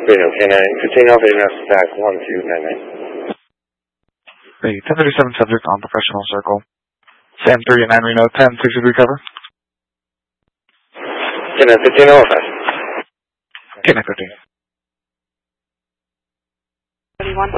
Radio K9, continue off AMS stack 1299. Hey, 1037 subject on professional circle. Sam 3 and 9 Reno 10, 6 degree cover. K9 15 OFS. K9 15. 31.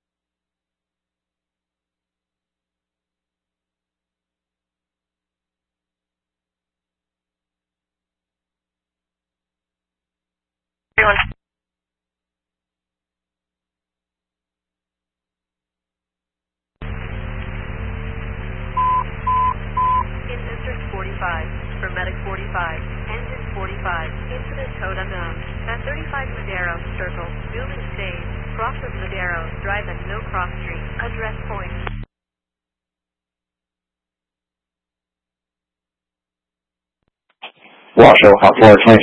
District 45, for Medic 45, Engine 45, incident code unknown, at 35 Madero, Circle, Newman Stage, cross of Madero, drive at No Cross Street, address point. Washoe, hot floor 23.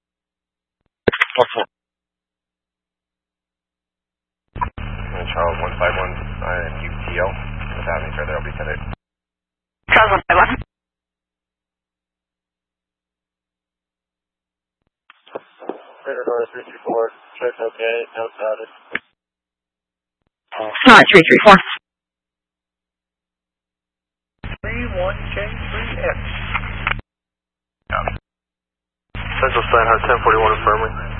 Charles 151, UTO. Without any further, I'll be sent it. Charles 151. Crater door 334, check okay, outside it. Alright, 334. 31J3X. Central Steinhardt 1041 affirming.